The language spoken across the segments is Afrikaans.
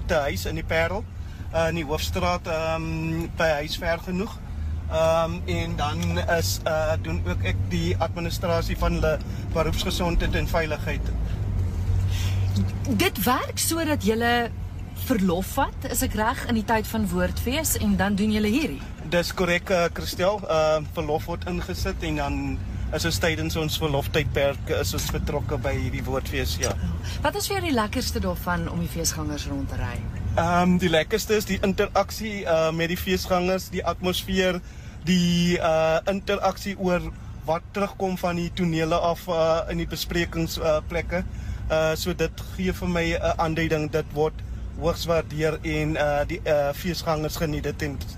het 'n huis in die Parel, in die Hoofstraat, by huis ver genoeg. En dan doen ook ek die administrasie van hulle beroepsgesondheid en veiligheid. Dit werk sodat julle verlof vat, is ek reg, in die tyd van Woordfees en dan doen julle hierdie? Dis korrek, Christel, verlof word ingesit en dan is ons tydens ons verloftydperk is ons betrokke by hierdie Woordfees, ja. Wat is vir jou die lekkerste daarvan om die feesgangers rond te ry? Die lekkerste is die interaksie met die feesgangers, die atmosfeer, die interaksie oor wat terugkom van die tonele af in die besprekingsplekke. So dit gee vir my 'n aanduiding, dit word hoogs waardeer en die feesgangers geniet dit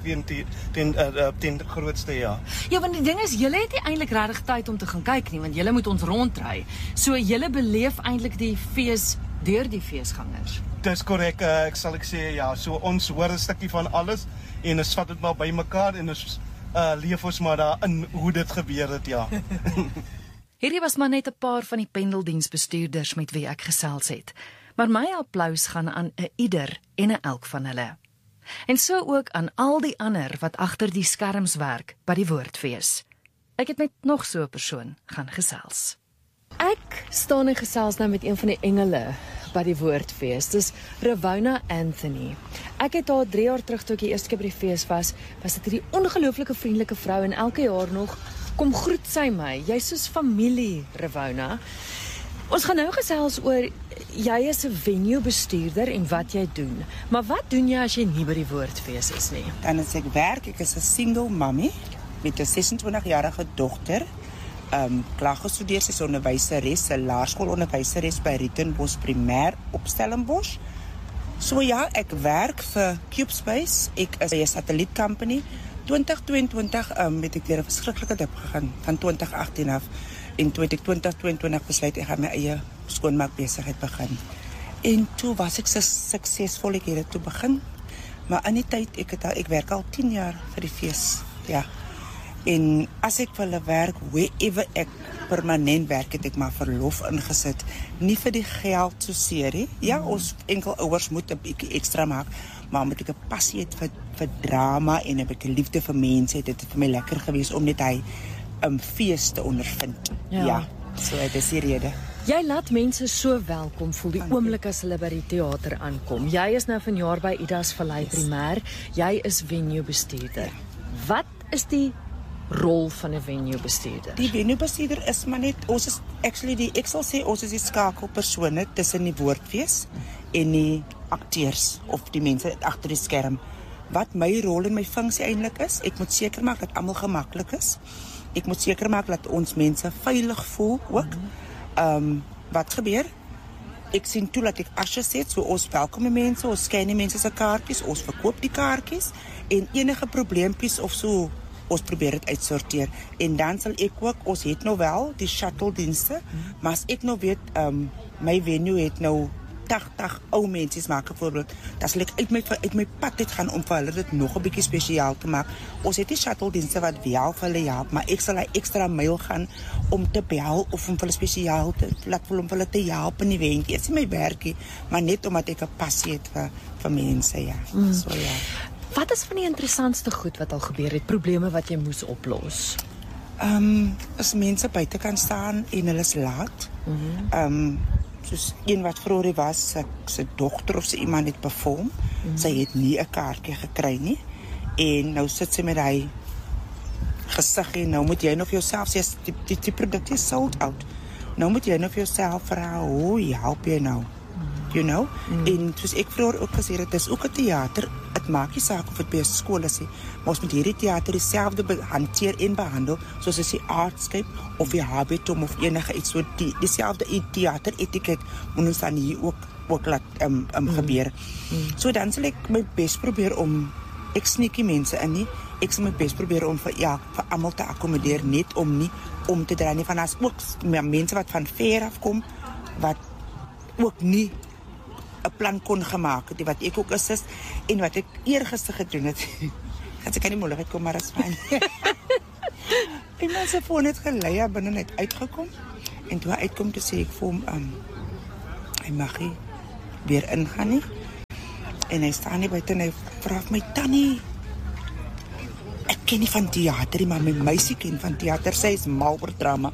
ten grootste, ja. Ja, want die ding is, julle het nie eintlik regtig tyd om te gaan kyk nie, want julle moet ons rondry. So julle beleef eintlik die fees deur die feesgangers. Dis korrek, ek sê, ja, so ons hoor 'n stukkie van alles en ons vat dit maar bymekaar en ons leef ons maar daarin hoe dit gebeur het, ja. Hierdie was maar net 'n paar van die pendeldiensbestuurders met wie ek gesels het. Maar my applous gaan aan 'n ieder en 'n elk van hulle. En so ook aan al die ander wat agter die skerms werk by die Woordfees. Ek het met nog so 'n persoon gaan gesels. Ek staan en gesels nou met een van die engele by die Woordfees. Dis Ravona Anthony. Ek het haar 3 jaar terug toe ek die eerste keer by die fees was dit hierdie ongelooflike vriendelike vrou en elke jaar nog kom groet sy my. Jy's soos familie, Ravona. Ons gaan nou gesels oor, jy is 'n venue bestuurder en wat jy doen. Maar wat doen jy as jy nie by die Woordfees is nie? Dan as ek werk, ek is 'n single mommy met 'n 26-jarige dogter. Klaar gestudeer, sy is onderwyseres, 'n laerskoolonderwyseres by Rietenbos Primêr op Stellenbosch. So ja, ek werk vir CubeSpace. Ek is 'n satelliet company. 2022 het ek deur 'n verskriklike dip gegaan van 2018 af. En toe het ek 2022 besluit ek gaan my eie skoonmaakbesigheid begin. En toe was ek so suksesvol, ek het dit toe begin. Maar in die tyd, ek werk al 10 jaar vir die fees. Ja. En as ek vir hulle werk, wherever ek permanent werk, het ek maar verlof ingesit. Nie vir die geld so seer, he. Ja, ons enkel ouers moet 'n bietjie ekstra maak, maar omdat ek 'n passie het vir drama en 'n bietjie liefde vir mense, het dit vir my lekker gewees om net hy fees te ondervind. Ja, so dit is die rede. Jy laat mense so welkom voel die oomblik as hulle by die teater aankom. Jy is nou vanjaar by Idas Vallei Primêr. Jy is venue bestuurder. Wat is die rol van 'n venue bestuurder? Die venue bestuurder is maar net, ons is actually ek sal sê ons is die skakelpersone tussen die Woordfees en die akteurs of die mense agter die skerm. Wat my rol en my funksie eintlik is, ek moet seker maak dat almal gemaklik is. Ek moet seker maak dat ons mense veilig voel ook. Wat gebeur? Ek sien toe dat ek asjes het, so ons welkom die mense, ons scan die mense se kaartjies, ons verkoop die kaartjies en enige probleempies of so, ons probeer dit uitsorteer. En dan sal ek ook, ons het nou wel die shuttle dienste, maar as ek nou weet, my venue het nou 80 ou mense maak byvoorbeeld, dan sal ek uit my pad dit gaan om vir hulle dit nog 'n bietjie spesiaal te maak. Ons het die shuttle dienste wat wel vir hulle help, maar ek sal 'n ekstra myl gaan om te bel of om vir hulle spesiaal te laat voel om vir hulle te help in die event. Dit is my werkie, maar net omdat ek 'n passie het vir mense, ja. So ja. Wat is van die interessantste goed wat al gebeur het, probleme wat jy moes oplos? As mense buite kan staan en hulle is laat. Soos een wat vroeër was, sy dogter of sy iemand het perform. Sy het nie 'n kaartjie gekry nie. En nou sit sy met hy gesig en nou moet jy nou vir jouself sê die produk is sold out. Nou moet jy nou vir jouself vra, hoe help jy nou? You know? En soos ek vroeër ook gesê het, dis ook 'n teater. Dit maak nie saak of dit by 'n skool is nie, maar ons moet hierdie teater dieselfde hanteer en behandel soos as die Artscape of die Habitum of enige iets so dieselfde teater etiket moet ons dan hier ook laat gebeur. So dan sal ek my bes probeer om, ek sneekie mense in nie, ek sal my bes probeer om vir almal te akkommodeer, net om nie om te draai nie, van as ook mense wat van ver af kom wat ook nie 'n plan kon gemaak het, wat ek ook is en wat ek eergister gedoen het. Ek kan nie moeilikheid kom, maar as fyn. En mense voor net gelei binne net uitgekom en toe hy uitkom te sê ek vir hom hy mag nie weer ingaan nie. En hy staan nie buite en hy vra vir my, Tannie, ek ken nie van theater nie, maar my meisie ken van theater, sy is mal oor drama.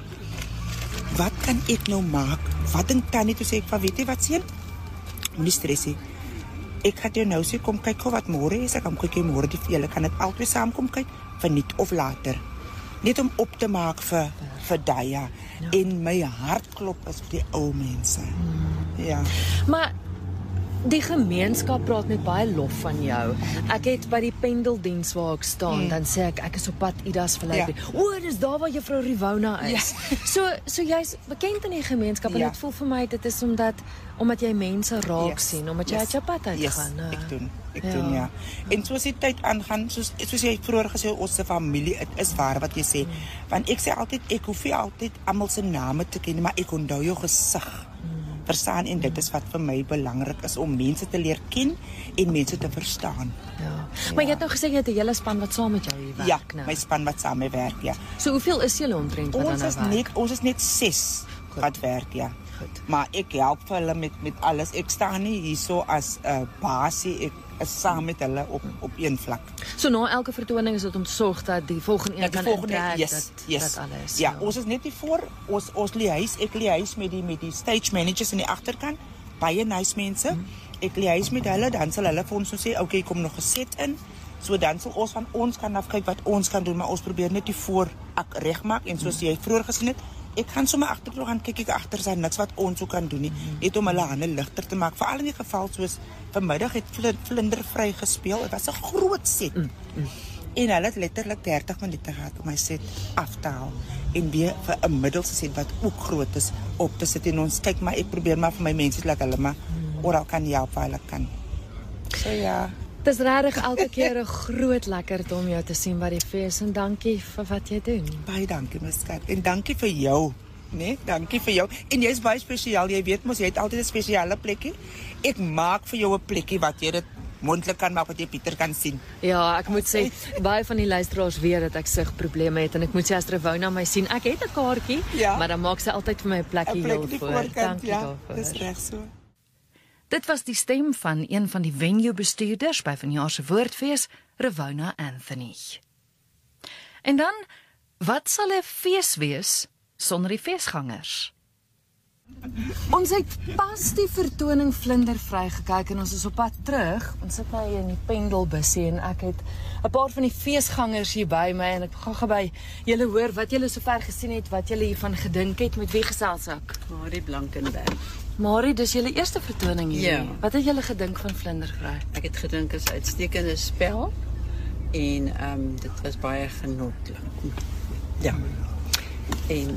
Wat kan ek nou maak? Wat dink Tannie? Toe sê ek van, weet jy wat seun? Moenie stres nie. Ek gaan jou nou sê, kom kyk gou wat môre is, ek kom kyk jy môre die vir julle, kan dit albei saam kom kyk, verniet of later. Net om op te maak vir Daya. En my hart klop is vir die ou mense. Ja. Maar die gemeenskap praat met baie lof van jou. Ek het by die pendeldiens waar ek staan, dan sê ek is op pad Idas Vallei. O, dis daar waar juffrou Rivona is. So jy's bekend in die gemeenskap en dit voel vir my dit is omdat jy mense raak sien, omdat jy uit jou pad uitgaan. Ek doen ja. En soos die tyd aangaan, soos jy vroeër gesê, ons se familie, dit is waar wat jy sê. Want ek sê altyd, ek hoef nie altyd almal se name te ken, maar ek onthou jou gesig. Verstaan, en dit is wat vir my belangrik is, om mense te leer ken en mense te verstaan. Maar jy het nou gesê jy het 'n hele span wat saam met jou hier werk, my span wat saam met werk, So hoeveel is julle omtrent wat dan nou werk? Ons is net 6 wat werk, Goed. Maar ek help vir hulle met alles. Ek staan nie hierso as basie, ek is saam met hulle op een vlak. So na elke vertoning is dit om te sorg dat die volgende een kan intrek, dat alles. Ja, ons is net nie voor, ons lê huis, ek lê huis met die stage managers in die agterkant, baie nice mense. Ek lê huis met hulle, dan sal hulle vir ons sê, okay, kom nog geset in. So dan sal ons van ons kan afkyk wat ons kan doen, maar ons probeer net die voor regmaak en soos jy vroeër gesien het, ek gaan sommer agtertoe gaan kyk ek agter sy niks wat ons ook kan doen nie, net om hulle hande ligter te maak. Veral in die geval soos vanmiddag het Vlindervry gespeel. Dit was 'n groot set. En hulle het letterlik 30 minute gehad om my set af te haal en weer vir 'n middelste set wat ook groot is op te sit en ons kyk maar ek probeer maar vir my mense laat hulle maar oral kan help waar hulle kan. So ja. Dit is regtig elke keer 'n groot lekkerte om jou te sien by die fees en dankie vir wat jy doen. Baie dankie my skat en dankie vir jou, né? Dankie vir jou. En jy's baie spesiaal. Jy weet mos jy het altyd 'n spesiale plekkie. Ek maak vir jou 'n plekkie wat jy dit mondelik kan maak wat jy Pieter kan sien. Ja, ek moet sê baie van die luisteraars weet dat ek sigprobleme het en ek moet sê as Rivona my sien, ek het 'n kaartjie, maar dan maak sy altyd vir my 'n plekkie heel voor. Dankie daarvoor. Dis reg so. Dit was die stem van een van die venue-bestuurders by vanjaar se Woordfees, Rivona Anthony. En dan, wat sal 'n fees wees sonder die feesgangers? Ons het pas die vertoning Vlindervry gekyk en ons is op pad terug. Ons sit nou in die pendelbusie en ek het 'n paar van die feesgangers hier by my en ek gaan by julle hoor wat julle sover gesien het, wat julle hiervan gedink het, met wie gesels ek? Marie Blankenberg. Marie, dis julle eerste vertoning hier. Ja. Wat het julle gedink van Vlindervry? Ek het gedink is 'n uitstekende spel en dit was baie genotlik. Ja. En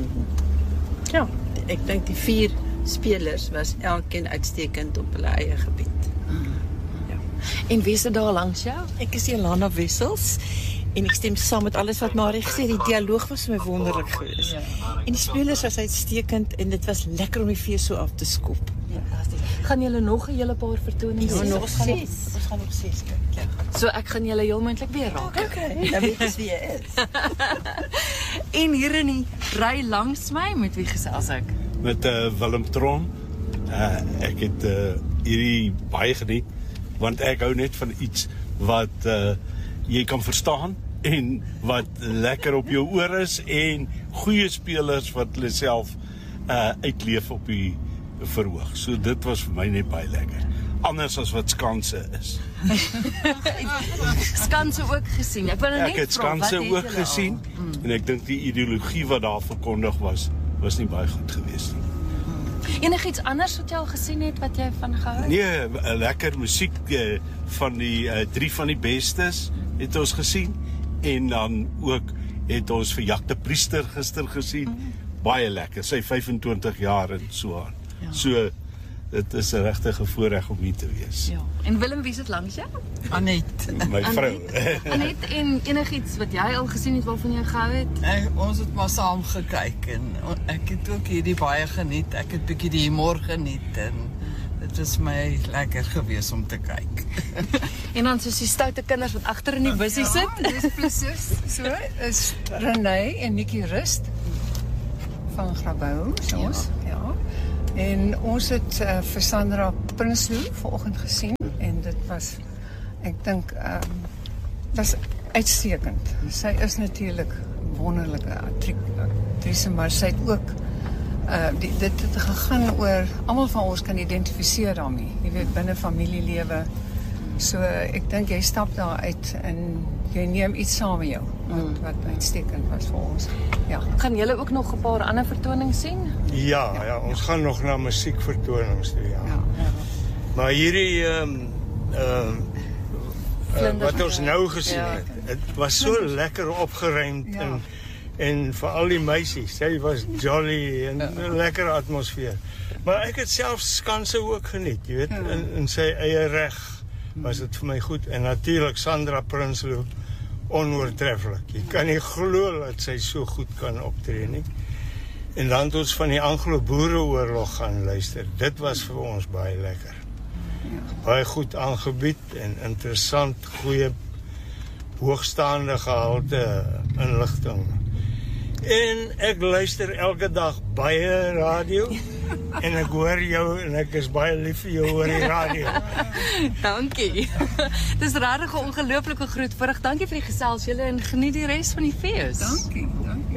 ja, ek dink die 4 spelers was elkeen uitstekend op hulle eie gebied. Ja. En wie sit daar langs jou? Ek is Jelana Wessels en ek stem saam met alles wat Marie gesê het. Die dialoog was vir my wonderlik geweest. Ja. En die spelers was uitstekend en dit was lekker om die fees so af te skop. Fantasties. Gaan julle nog 'n hele paar vertonings hê? Nog 6. Ons gaan nog 6 kyk. Ja. So ek gaan julle heel moontlik weer raak. Okay. Dan weet jy wie jy is. En hier in die ry langs my, met wie gesels ek? Met Willem Tron. Ek het hierdie baie geniet want ek hou net van iets wat jy kan verstaan en wat lekker op jou oor is en goeie spelers wat hulle self uitleef op die verhoog. So dit was vir my net baie lekker. Anders as wat Skanse is. Skanse ook gesien. Ek wil nou net ek het Skanse ook gesien en ek dink die ideologie wat daar verkondig was nie baie goed geweest nie. Enigiets anders wat jy al gesien het wat jy van gehou het? Nee, lekker musiek van die 3 van die bestes het ons gesien en dan ook het ons vir Jacques Priester gister gesien. Baie lekker, sy 25 jaar en so aan. Ja. So dit is 'n regte voorreg om hier te wees. Ja. En Willem, wie sit langs jou? Anet. My vrou. Anet, en enigiets wat jy al gesien het waarvan jy gehou het? Ons het maar saam gekyk en ek het ook hierdie baie geniet. Ek het bietjie die humor geniet en dit was my lekker gewees om te kyk. En dan soos die stoute kinders wat agter in die bussie sit. Dis presies so. Is Renée en Nikki Rust van Grabouw, soos. Ja. En ons het vir Sandra Prinsloo vanoggend gesien en dit was, ek dink, was uitstekend. Sy is natuurlik wonderlike aktrise, maar sy het ook dit het gegaan oor, almal van ons kan identifiseer daarmee, jy weet, binne familielewe. So ek dink jy stap daar uit en jy neem iets saam met jou wat uitstekend was vir ons. Ja. Gaan julle ook nog 'n paar ander vertonings sien? Ja, ons gaan nog na musiekvertonings toe, ja. Maar hierdie wat ons nou gesien het, het was so lekker opgeruimd en vir al die meisies, sy was jolly en 'n lekker atmosfeer. Maar ek het self Skanse ook geniet, jy weet, in sy eie reg was dit vir my goed. En natuurlik Sandra Prinsloo, onoortreffelik. Jy kan nie glo dat sy so goed kan optree nie. En dan het ons van die Anglo-Boereoorlog gaan luister. Dit was vir ons baie lekker. Baie goed aangebied en interessant, goeie, hoogstaande gehalte inligting. En ek luister elke dag baie radio en ek hoor jou en ek is baie lief vir jou oor die radio. Dankie. Dis regtig 'n ongelooflike groet. Voorreg, dankie vir die gesels julle en geniet die res van die fees. Dankie.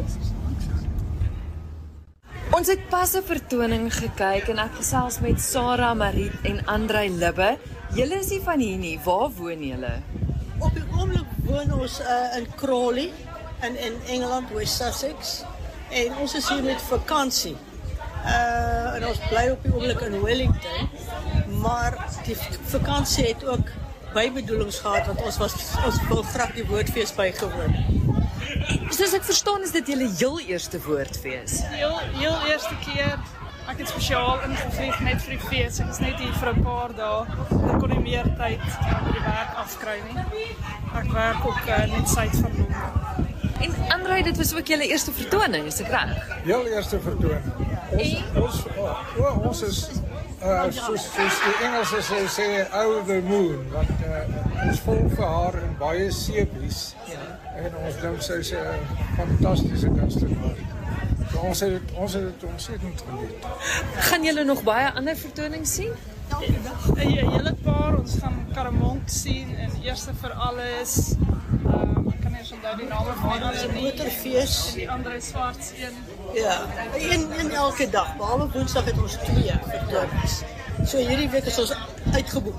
Ons het pas 'n vertoning gekyk en ek gesels met Sarah, Mariet en Andrei Libbe. Julle is nie van hier nie. Waar woon julle? Op die oomblik woon ons in Crawley in Engeland, West Sussex. En ons is hier met vakansie. En ons bly op die oomblik in Wellington. Maar die vakansie het ook bybedoelings gehad, want ons wil graag die woordfees bygewoon. Soos ek verstaan is dit julle heel eerste woordfees. Heel eerste keer. Ek het spesiaal ingevlieg net vir die fees. Ek is net hier vir 'n paar dae. Ek kon nie meer tyd by die werk afkry nie. Ek werk ook net suid van Londen. En Andrei, dit was ook julle eerste vertoning, is ek reg? Heel eerste vertoning. Ons is soos die Engelse sou sê, over the moon, want ons volg vir haar in baie seepies. En ons dink sy is 'n fantastiese kunstenaar. So ons het dit ontsettend geniet. Gaan julle nog baie ander vertonings sien? Elke dag. 'n hele paar. Ons gaan Karamonk sien en eerste vir alles. Ek kan nie eens onthou die name van die ander nie. Motorfees. Die Andrei Swarts een. Ja, een elke dag. Behalwe Woensdag het ons 2 vertonings. So hierdie week is ons uitgeboek.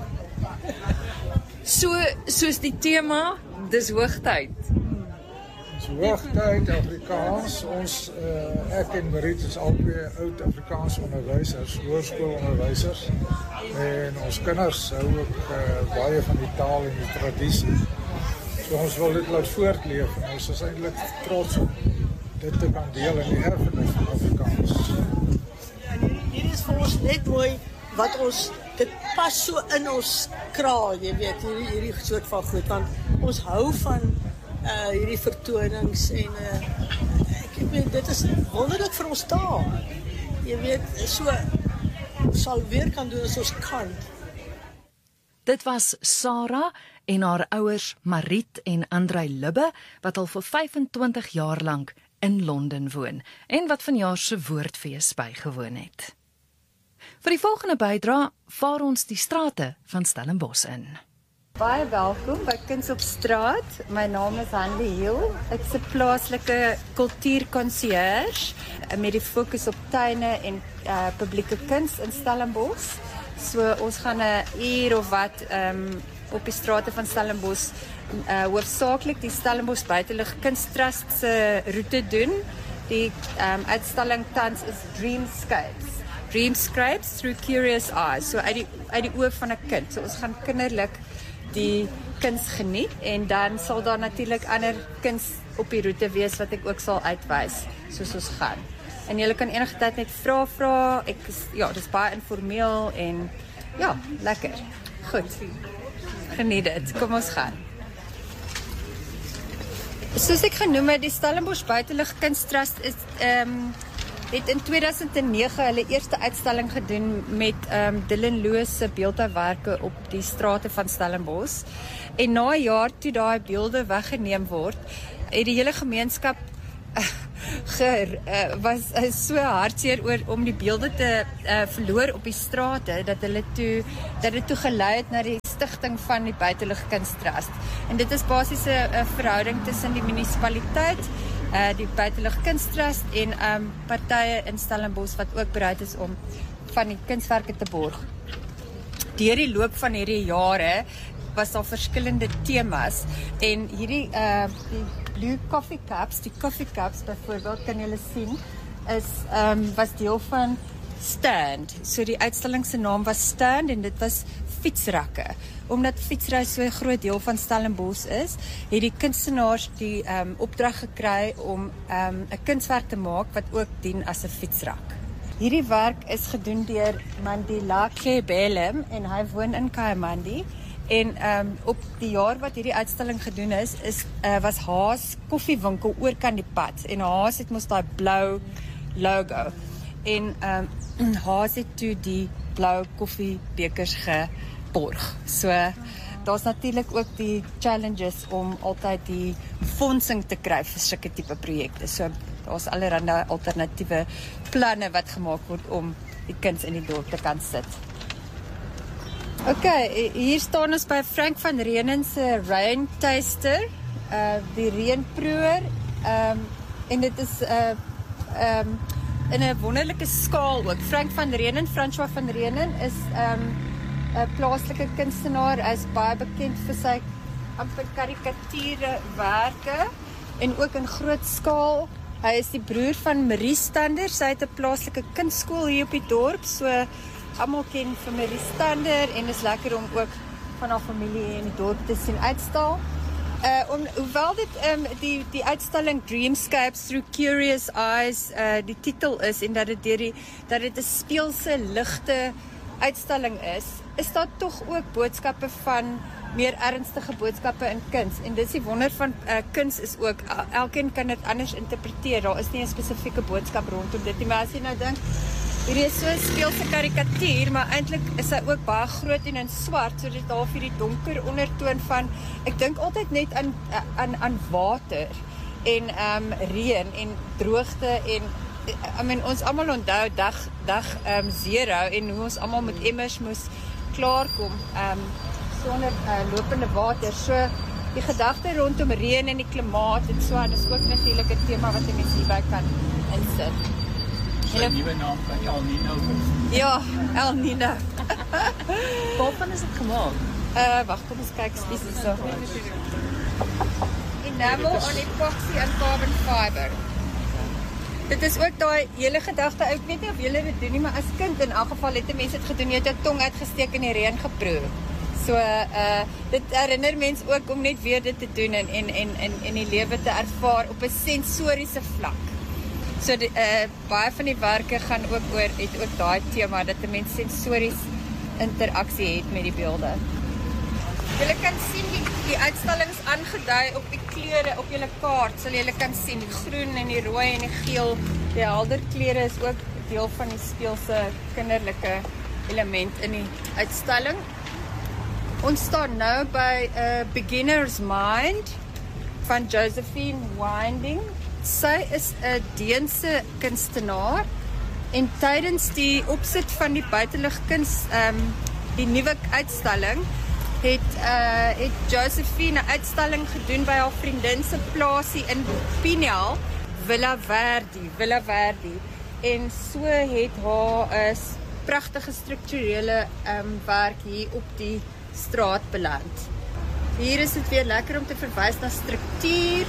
Soos die tema, dis hoogtyd. Hoogtyd, Afrikaans, ek en Mariet is albei oud Afrikaans onderwysers, hoërskoolonderwysers. En ons kinders hou ook baie van die taal en die tradisie. So ons wil dit laat voortleef en ons is eintlik trots om dit te kan deel in die erfenis van Afrikaans. Hier is vir ons net mooi wat dit pas so in ons kraal, jy weet, hierdie soort van goed, want ons hou van hierdie vertonings en ek weet, dit is wonderlik vir ons taal. Jy weet, so sal weer kan doen as ons kan. Dit was Sarah en haar ouers Mariet en Andrei Libbe wat al vir 25 jaar lank in Londen woon en wat vanjaar se woordfees bygewoon het. Vir die volgende bydra vaar ons die strate van Stellenbosch in. Baie welkom by Kuns op Straat. My naam is Hanlie Hill. Ek is 'n plaaslike kultuurkonsierge met die fokus op tuine en publieke kuns in Stellenbosch. So ons gaan 'n uur of wat op die strate van Stellenbosch hoofsaaklik die Stellenbosch Buitelug Kunstrust se roete doen. Die uitstalling tans is Dreamscapes through Curious Eyes. So uit die oë van 'n kind. So ons gaan kinderlik die kuns geniet en dan sal daar natuurlik ander kuns op die roete wees wat ek ook sal uitwys soos ons gaan. En julle kan enige tyd net vra. Dis baie informeel en ja, lekker. Goed. Geniet dit. Kom ons gaan. Soos ek genoem het, die Stellenbosch Buitelug Kunstrust is het in 2009 hulle eerste uitstalling gedoen met Dylan Lewis se beeldhouwerke op die strate van Stellenbosch. En na 'n jaar toe daai beelde weggeneem word, het die hele gemeenskap was so hartseer om die beelde te verloor op die strate dat dit toe gelei het na die stigting van die Buitelugkunstrust. En dit is basies 'n verhouding tussen die munisipaliteit, die Buitelugkunstrust en partye in Stellenbosch wat ook bereid is om van die kunswerke te borg. Deur die loop van hierdie jare was daar verskillende temas en hierdie die blue coffee cups byvoorbeeld kan julle sien was deel van Stand. So die uitstalling se naam was Stand en dit was fietsrakke. Omdat fietsry so 'n groot deel van Stellenbosch is, het die kunstenaars die opdrag gekry om 'n kunswerk te maak wat ook dien as 'n fietsrak. Hierdie werk is gedoen deur Mandila Kebelem en hy woon in Kayamandi. En op die jaar wat hierdie uitstalling gedoen was Haas koffiewinkel oorkant die pad. En Haas het mos daai blou logo. En Haas het toe die blou koffiebekers geborg. So daar's natuurlik ook die challenges om altyd die fondsing te kry vir sulke tipe projekte. So daar's allerlei alternatiewe planne wat gemaak word om die kuns in die dorp te kan sit. Okay, hier staan ons by Frank van Reenen se Rain Taster, die reënproeër, en dit is in 'n wonderlike skaal ook. Frank van Reenen, François van Reenen is 'n plaaslike kunstenaar, hy is baie bekend vir sy amper karikatuure werke en ook in groot skaal. Hy is die broer van Marie Stander, sy het 'n plaaslike kunstskool hier op die dorp, so almal ken vir Marie Stander en is lekker om ook van haar familie in die dorp te sien uitstal. Hoewel dit die uitstalling Dreamscapes Through Curious Eyes die titel is en dat dit 'n speelse, ligte uitstalling is daar tog ook boodskappe van meer ernstige boodskappe in kuns. En dis die wonder van kuns is ook, elkeen kan dit anders interpreteer. Daar is nie 'n spesifieke boodskap rondom dit nie, maar as jy nou dink, hierdie is so 'n speelse karikatuur, maar eintlik is hy ook baie groot en in swart, so dit daar vir die donker ondertoon van, ek dink altyd net aan water en reën en droogte en ons almal onthou dag 0 en hoe ons almal met emmers moes klaarkom sonder lopende water. So die gedagte rondom reën en die klimaat en so aan is ook natuurlik 'n tema wat 'n mens hierby kan insit. Sy nuwe naam van El Nino. Ja, El Nino. Waarvan is dit gemaak? Wag, kom ons kyk spesifiek so. Enamel on epoxy and carbon fiber. Dit is ook daai hele gedagte, ek weet nie of julle dit doen nie, maar as kind in elk geval het 'n mens dit gedoen, jy het jou tong uitgesteek in die reën geproe. So dit herinner mense ook om net weer dit te doen en die lewe te ervaar op 'n sensoriese vlak. So baie van die werke gaan ook het ook daai tema dat 'n mens sensories interaksie het met die beelde. Julle kan sien die uitstallings aangedui op die kleure op julle kaart. Sal julle kan sien die groen en die rooi en die geel. Die helder kleure is ook deel van die speelse kinderlike element in die uitstalling. Ons staan nou by Beginner's Mind van Josephine Winding. Sy is 'n Deense kunstenaar en tydens die opsit van die buitelugkuns die nuwe uitstalling het Josephine 'n uitstalling gedoen by haar vriendin se plaasie in Pinel, Villa Verdi. En so het haar 'n pragtige strukturele werk hier op die straat beland. Hier is dit weer lekker om te verwys na struktuur.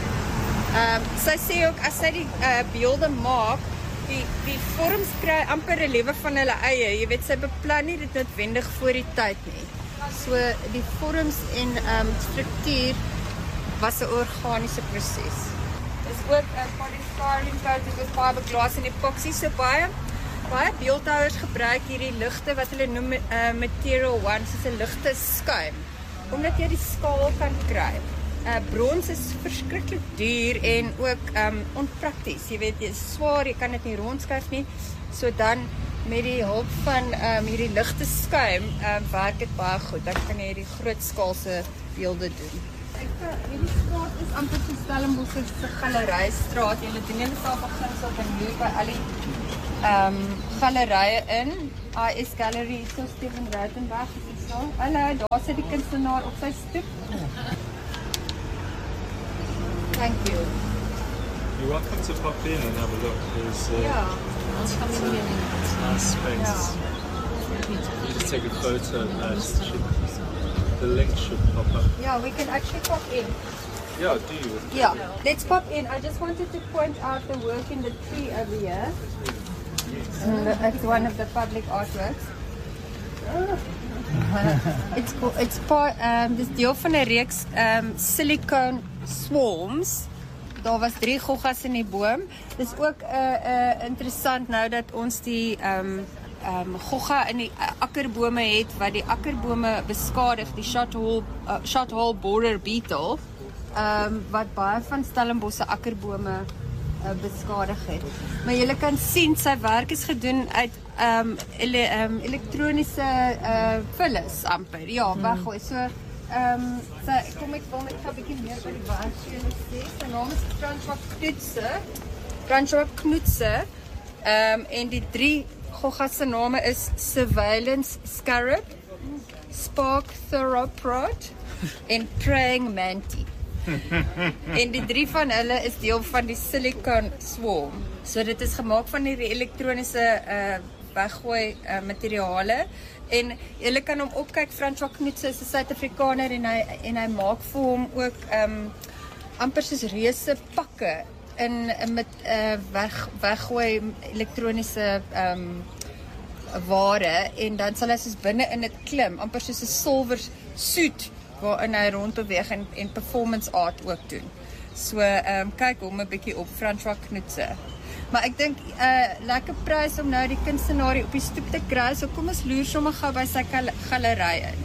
Sy sê ook as sy die beelde maak, die vorms kry amper 'n lewe van hulle eie. Jy weet, sy beplan nie dit noodwendig voor die tyd nie. So die vorms en struktuur was 'n organiese proses. Dis ook 'n polystyrene coating met baie glas en epoxy, so baie beeldhouers gebruik hierdie ligte wat hulle noem material one, soos 'n ligte skuim, omdat jy die skaal kan kry. Brons is verskriklik duur en ook onprakties. Jy weet, dit is swaar, jy kan dit nie rondskuif nie. So dan met die hulp van hierdie ligte skuim werk dit baie goed. Dan kan jy hierdie groot skaalse beelde doen. Hierdie straat is amper so Stellenbosch se galerystraat. Julle doen julle self beginsel en hier by al die galerye in. AS Gallery, so Steven Ruitenberg is so. Hallo, daar sit die kunstenaar op sy stoep. Thank you. You're welcome to pop in and have a look. There's Ons gaan in hier. It's a nice space. You just take a photo and the link should pop up. Yeah, we can actually pop in. Yeah, do you? Yeah, let's pop in. I just wanted to point out the work in the tree over here. It's one of the public artworks. It's part. Dis deel van 'n reeks silicone swarms. Daar was 3 goggas in die boom. Dis ook interessant nou dat ons die gogga in die akkerbome het wat die akkerbome beskadig, die shot hole border beetle, wat baie van Stellenbosch se akkerbome beskadig het. Maar julle kan sien sy werk is gedoen uit elektroniese vullis amper. Ja, weggooi. So kom ek wil net 'n bietjie meer oor die werk sê. Sy naam is François Knoetse. En die 3 goggas se name is Surveillance Scarab, Spark Theropod en Praying Mantis. En die 3 van hulle is deel van die silicone swarm. So dit is gemaak van hierdie elektroniese weggooi materiale. En julle kan hom opkyk, François Knoetse is 'n Suid-Afrikaner en hy maak vir hom ook amper soos reuse pakke met weggooi elektroniese ware en dan sal hy soos binne in dit klim, amper soos 'n silwer suit waarin hy rondbeweeg en performance art ook doen. So kyk hom 'n bietjie op, François Knoetse. Maar ek dink lekker prys om nou die kunstenaar op die stoep te kry. So kom ons loer sommer gou by sy galery in.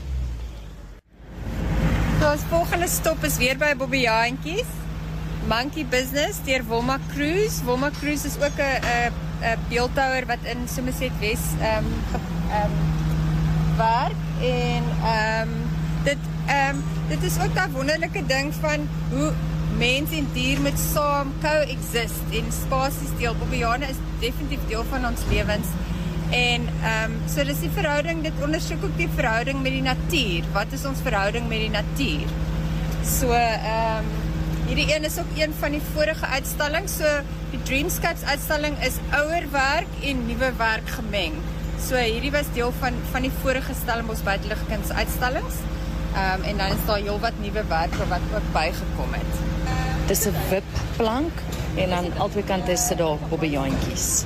So ons volgende stop is weer by Bobbejaantjies. Monkey Business deur Wilma Cruz. Wilma Cruz is ook 'n beeldhouer wat in Somerset Wes werk en dit is ook 'n wonderlike ding van hoe mens en dier moet saam coexist en spasies deel. Bobbejane is definitief deel van ons lewens. En so dis die verhouding, dit ondersoek ook die verhouding met die natuur. Wat is ons verhouding met die natuur? So hierdie een is ook een van die vorige uitstallings. So die Dreamscapes uitstalling is ouer werk en nuwe werk gemeng. So hierdie was deel van die vorige Stellenbosch buiteligkuns uitstallings. En dan is daar heelwat nuwe werke wat ook bygekom het. Dis 'n wipplank en aan albei kante sit daar bobbejaantjies.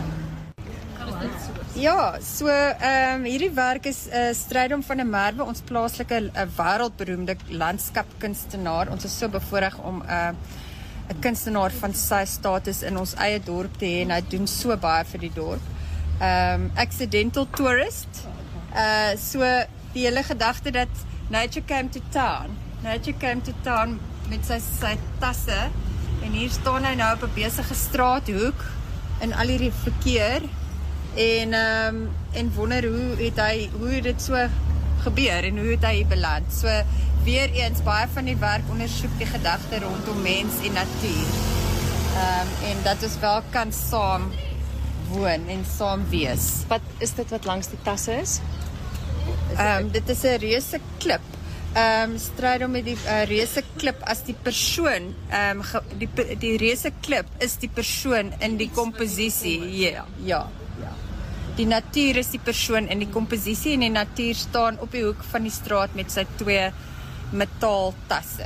Ja, so hierdie werk is Strydom van der Merwe, ons plaaslike wêreldberoemde landskapkunstenaar. Ons is so bevoorreg om 'n kunstenaar van sy status in ons eie dorp te hê en hy doen so baie vir die dorp. Accidental tourist. So die hele gedagte dat Nature came to town met sy tasse en hier staan hy nou op 'n besige straathoek in al hierdie verkeer en wonder hoe het dit so gebeur en hoe het hy beland. So weer eens baie van die werk ondersoek die gedagte rondom mens en natuur. En dat ons wel kan saam woon en saam wees. Wat is dit wat langs die tasse is? Dit is 'n reuse klip. Strydom met die reuse klip as die persoon. Die reuse klip is die persoon in die komposisie. Ja. Die natuur is die persoon in die komposisie en die natuur staan op die hoek van die straat met sy 2 metaaltasse.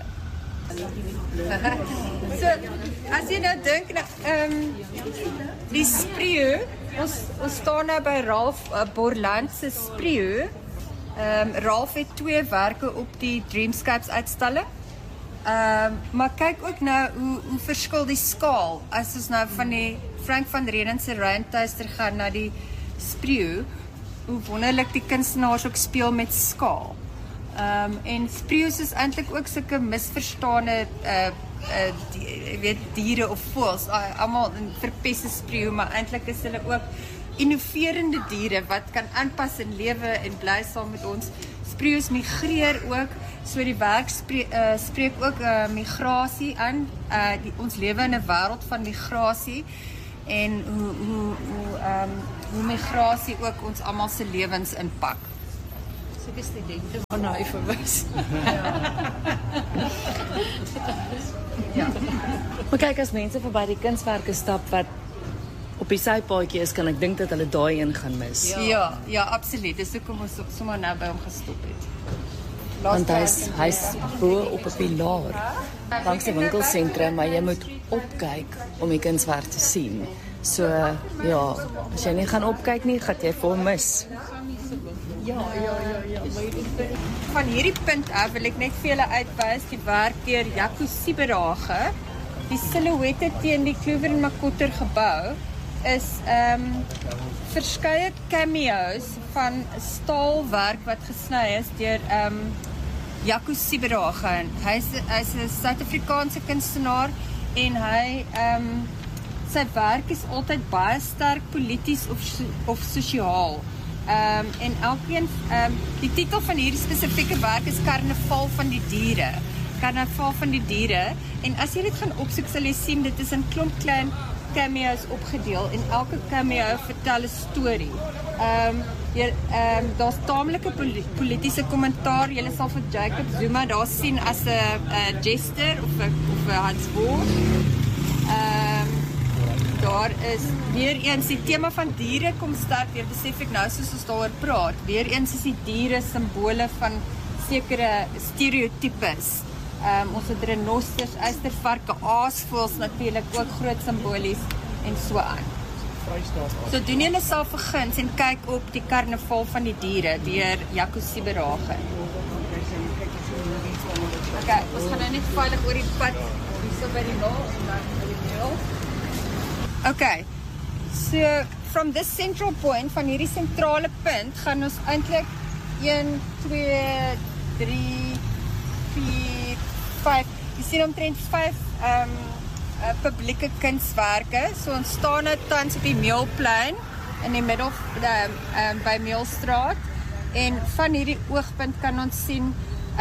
So, as jy nou dink, die spreeu, ons staan nou by Ralph Borland se spreeu. Ralph het 2 werke op die Dreamscapes uitstalling. Maar kyk ook nou hoe verskil die skaal. As ons nou van die Frank van Reden se Raintaster gaan na die spreeu, hoe wonderlik die kunstenaars ook speel met skaal. En spreeus is eintlik ook sulke misverstane diere of voëls. Almal verpeste spreeu, maar eintlik is hulle ook innoverende diere wat kan aanpas en lewe en bly saam met ons. Spreeus migreer ook So die werk spreek ook migrasie aan. Ons lewe in 'n wêreld van migrasie en hoe migrasie ook ons almal se lewens impak. Seker studente van hy verwys. Ja. Maar kyk, as mense verby die kunswerke stap wat op die sypaadjie is, kan ek dink dat hulle daai een gaan mis. Ja, absoluut. Dis hoekom ons sommer nou by hom gestop het. Want hy's bo op 'n pilaar langs die winkelsentrum, maar jy moet opkyk om die kunswerk te sien. So ja, as jy nie gaan opkyk nie, gaan jy vir hom mis. Ja. Van hierdie punt af wil ek net vir julle uitwys die werk deur Jaco Sieberage. Die silhouette teen die Kluwer en Makotter gebou is verskeie cameo's van staalwerk wat gesny is deur Jaco Sieberage. Hy's 'n Suid-Afrikaanse kunstenaar en hy sy werk is altyd baie sterk polities of sosiaal. En elkeen die titel van hierdie spesifieke werk is Karnaval van die Diere. Karnaval van die Diere. En as jy dit gaan opsoek, sal jy sien dit is in klomp klein cameo's opgedeel en elke cameo vertel 'n storie. Daar's taamlike politieke kommentaar. Jy sal vir Jacob Zuma daar sien as 'n jester of 'n Hans Boer. Daar is weer eens die tema van diere kom sterk weer, besef ek nou soos ons daaroor praat. Weer eens is die diere simbole van sekere stereotypes. Ons het renosters, eystervarke, aasvoëls natuurlik ook groot simbolies en so aan. So doen julle self 'n guns en kyk op die Karnaval van die Diere deur Jaco Sieberage. Okay, ons gaan nou net veilig oor die pad hierso by die laag en dan by die middel. Okay, so from this central point, van hierdie sentrale punt, gaan ons eintlik 1, 2, 3, 4, 5, jy sien omtrent 5 publieke kunswerke. So ons staan nou tans op die Meelplein, in die middel by Meelstraat, en van hierdie oogpunt kan ons sien,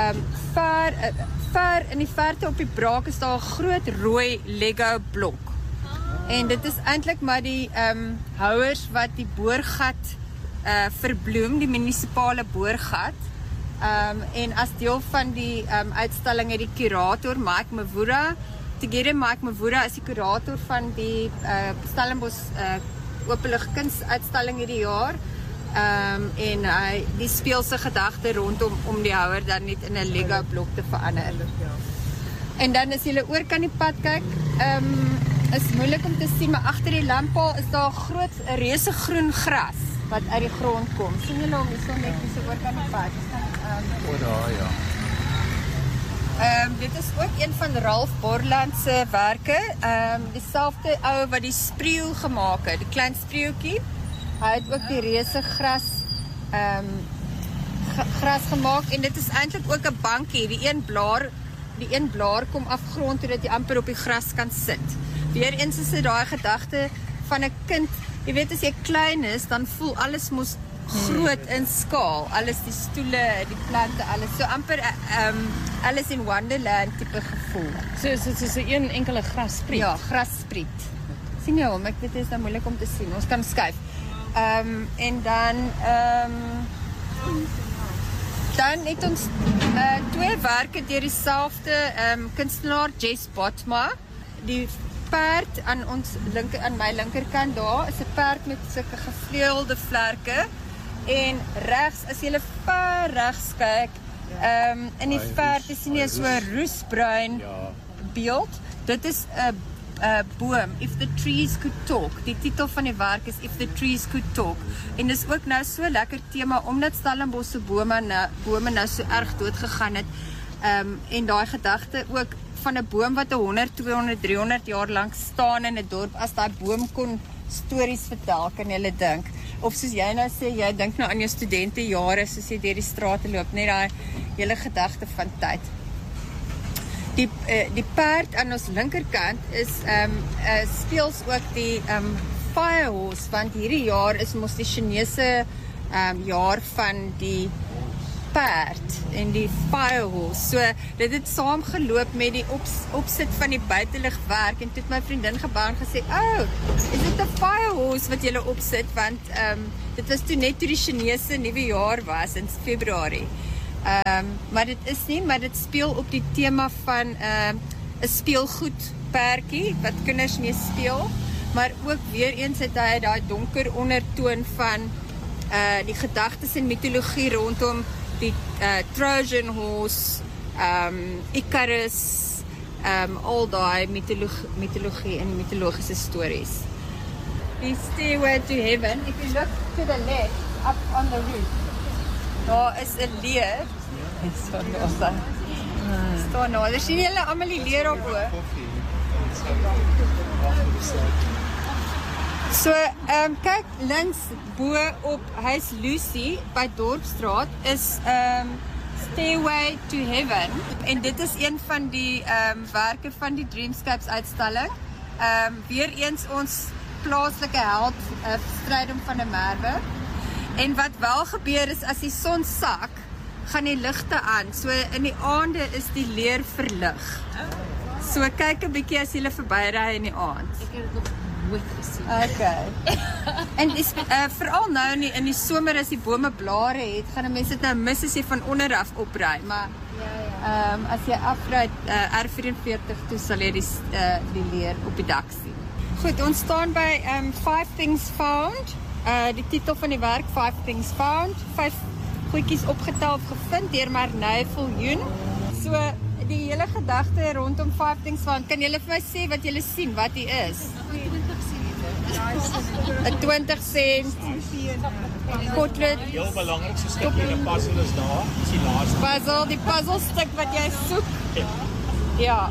ver in die verte op die braak is daar 'n groot rooi Lego blok. En dit is eintlik maar die houers wat die boorgat verbloem, die munisipale boorgat. En as deel van die uitstalling het die curator Mike Mavura, Mike Mavura is die curator van die Stellenbosch openlig kunsuitstalling hierdie jaar. En die speel sy gedagte rondom om die houer dan net in 'n Lego blok te verander. En dan as jy oor kan die pad kyk, is moeilik om te sien, maar agter die lamppaal is daar 'n reuse groen gras wat uit die grond kom. Sien julle hom hierso net so oor kan die pad? Daar ja. Dit is ook een van Ralph Borland se werke. Dieselfde ou wat die spreeu gemaak het, die klein spreeuetjie. Hy het ook die reuse gras gemaak en dit is eintlik ook 'n bankie. Die een blaar kom afgrond sodat jy amper op die gras kan sit. Weereens is dit daai gedagte van 'n kind. Jy weet as jy klein is, dan voel alles mos groot in skaal. Alles, die stoele, die plante, alles. So amper Alice in Wonderland tipe gevoel. So dit is 'n een enkele grasspriet. Ja, grasspriet. Sien jy hom? Dit is nou moeilik om te sien. Ons kan skuif. En dan het ons twee werke deur dieselfde kunstenaar Jess Botma. Die perd aan my linkerkant daar is 'n perd met sulke gevleelde vlerke en regs as jy ver regs kyk in die verte sien jy so 'n roesbruin beeld. Dit is 'n boom, If the Trees Could Talk. Die titel van die werk is If the Trees Could Talk. En dis ook nou so lekker tema omdat Stellenbosch se bome nou so erg dood gegaan het. En daai gedagte ook van 'n boom wat 100, 200, 300 jaar lank staan in 'n dorp, as daai boom kon stories vertel, kan jy dink. Of soos jy nou sê, jy dink nou aan jou studentejare, soos jy deur die strate loop, net daai hele gedagte van tyd. Die perd aan ons linkerkant is speels ook die Firehorse, want hierdie jaar is mos die Chinese jaar van die perd en die firehorse. So dit het saamgeloop met die opsit van die buitelugwerk en toe het my vriendin gebel en gesê, is dit 'n firehorse wat julle opsit, want dit was toe net toe die Chinese nuwe jaar was in Februarie. Maar dit is nie, maar dit speel op die tema van 'n speelgoedperdjie wat kinders mee speel, maar ook weer eens het hy daai donker ondertoon van die gedagtes en mitologie rondom die Trojan horse, Icarus, al daai mitologie en mitologiese stories. The Stairway to Heaven, if you look to the left, up on the roof, daar is 'n leer. Staan nou, daar sien julle almal die leer op hoor. So, kyk links bo op huis Lucy by Dorpsstraat is Stairway to Heaven en dit is een van die werke van die Dreamscapes uitstalling. Weer eens ons plaaslike held Strydom van der Merwe. En wat wel gebeur is as die son sak, gaan die ligte aan. So in die aande is die leer verlig. So kyk 'n bietjie as jy verbyry in die aand. Ek het dit nog nooit gesien. Okay. En veral nou in die somer as die bome blare het, gaan mense dit nou mis as jy van onder af opry, maar as jy afry R44 toe sal jy die leer op die dak sien. Goed, ons staan by 5 Things Found. Die titel van die werk 5 Things Found. 5 goedjies opgetel of gevind deur Marnay Viljoen. So die hele gedagte rondom 5 Things Found, kan julle vir my sê wat julle sien, wat die is? 'n 20 sent potlood. Die heel belangrikste stuk in die puzzle is daar, is die laaste. Puzzle, die puzzelstuk wat jy soek. Ja.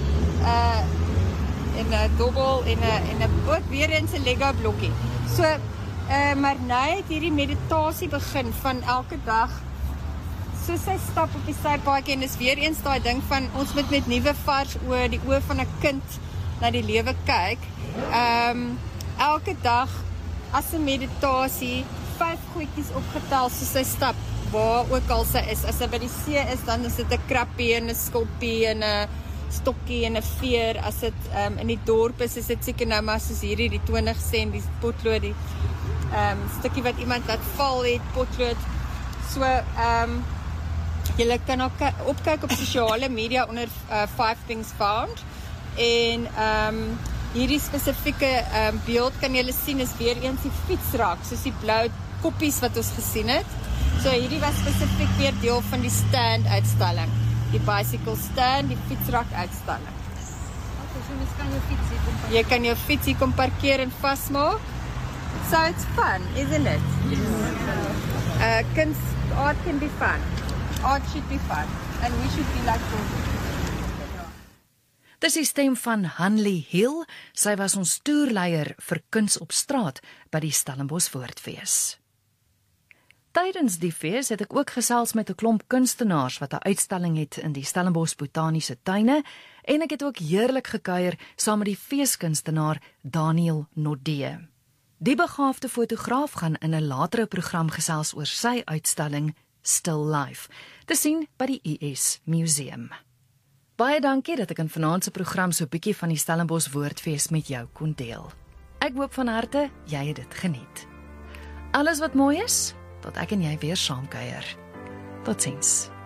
En 'n dobbel en 'n ook weer eens 'n Lego blokkie. So Marnay het hierdie meditasie begin van elke dag. So sy stap op die sypaadjie en dis weer eens daai ding van ons moet met nuwe vars oë, die oë van 'n kind na die lewe kyk. Elke dag as 'n meditasie 5 goedjies opgetel so sy stap waar ook al sy is. As sy by die see is, dan is dit 'n krappie en 'n skulpie en 'n stokkie en 'n veer. As dit in die dorp is dit seker nou maar soos hierdie die 20 sent, die potlood, die stukkie wat iemand wat val het, potlood. So julle kan ook opkyk op sosiale media onder 5 Things Found en hierdie spesifieke beeld kan julle sien is weer eens die fietsrak, soos die blou koppies wat ons gesien het. So hierdie was spesifiek weer deel van die stand uitstalling. Die bicycle stand, die fietsrak uitstalling. Jy kan jou fiets hier kom parkeer en vasmaak. So it's fun, isn't it? Yes. Art can be fun. Art should be fun. And we should be like children. Dis die stem van Hanley Hill. Sy was ons toerleier vir Kuns op Straat by die Stellenbosch Woordfees. Tydens die fees het ek ook gesels met 'n klomp kunstenaars wat 'n uitstalling het in die Stellenbosch Botaniese Tuine en ek het ook heerlik gekuier saam met die feeskunstenaar Daniel Nodee. Die begaafde fotograaf gaan in 'n latere program gesels oor sy uitstalling Still Life, te sien by die US Museum. Baie dankie dat ek in vanaand se program so 'n bietjie van die Stellenbosch Woordfees met jou kon deel. Ek hoop van harte jy het dit geniet. Alles wat mooi is, tot ek en jy weer saamkuier. Totsiens.